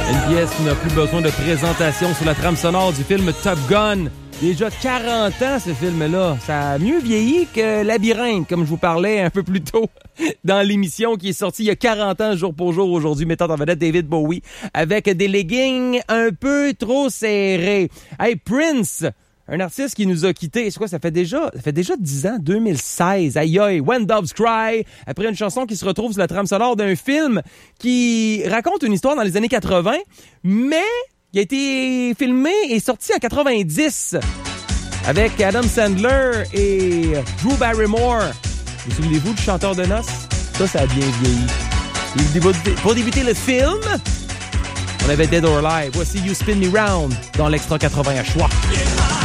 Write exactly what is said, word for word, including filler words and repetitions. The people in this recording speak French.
Une pièce qui n'a plus besoin de présentation sur la trame sonore du film Top Gun. Déjà quarante ans, ce film-là. Ça a mieux vieilli que Labyrinthe, comme je vous parlais un peu plus tôt dans l'émission qui est sortie il y a quarante ans, jour pour jour, aujourd'hui, mettant en vedette David Bowie, avec des leggings un peu trop serrés. Hey, Prince, un artiste qui nous a quittés, c'est quoi, ça fait déjà, ça fait déjà dix ans, deux mille seize. Aïe aïe, When Doves Cry, après une chanson qui se retrouve sur la trame sonore d'un film qui raconte une histoire dans les années quatre-vingts, mais qui a été filmé et sorti en quatre-vingt-dix avec Adam Sandler et Drew Barrymore. Vous souvenez-vous du chanteur de noces? Ça, ça a bien vieilli. Pour débuter le film, on avait Dead or Alive. Voici You Spin Me Round dans l'Extra quatre-vingts à choix.